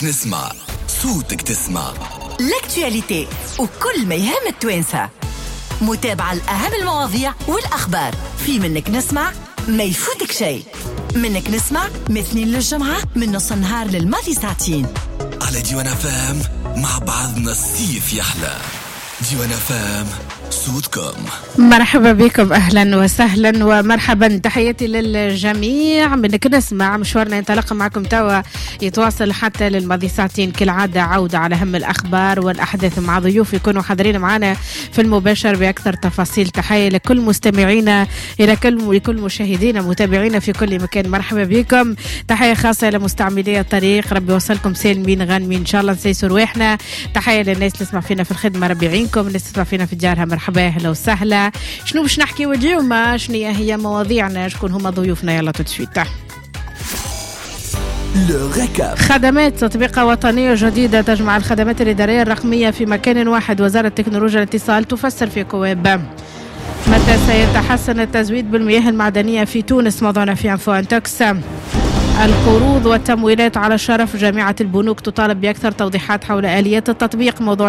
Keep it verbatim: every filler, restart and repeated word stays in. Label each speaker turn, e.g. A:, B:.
A: نسمع صوتك تسمع
B: لاكتواليتي وكل ما يهم التوانسة، متابعة لأهم المواضيع والأخبار. في منك نسمع ما يفوتك شيء. منك نسمع مثنين للجمعة من نص النهار للماضي ساعتين
A: على ديوان فام. مع بعضنا الصيف يحلى. ديوان فام صوتكم.
C: مرحبا بكم، أهلا وسهلا ومرحبا، تحياتي للجميع. منك نسمع مشوارنا ينطلق معكم توا يتواصل حتى للماضي ساعتين كالعادة، عودة على أهم الأخبار والأحداث مع ضيوف يكونوا حاضرين معنا في المباشر بأكثر تفاصيل. تحية لكل مستمعينا، إلى كل لكل مشاهدينا متابعينا في كل مكان، مرحبا بكم. تحية خاصة لمستعملي الطريق، ربي يوصلكم سالمين غانمين إن شاء الله، نسيسوا رواحنا. تحية للناس اللي تسمع فينا في الخدمة، ربي يعينكم. الناس تسمع فينا في ديارها، مرحبا اهلا وسهلا. شنو باش نحكي اليوم؟ شنو هي مواضيعنا؟ شكون هما ضيوفنا؟ يلا تتسويت. خدمات تطبيقة وطنية جديدة تجمع الخدمات الإدارية الرقمية في مكان واحد. وزارة تكنولوجيا الاتصال تفسر في كواب. متى سيتحسن التزويد بالمياه المعدنية في تونس؟ موضوعنا في انفو انتوكس. القروض والتمويلات على الشرف، جامعة البنوك تطالب بأكثر توضيحات حول آليات التطبيق. موضوع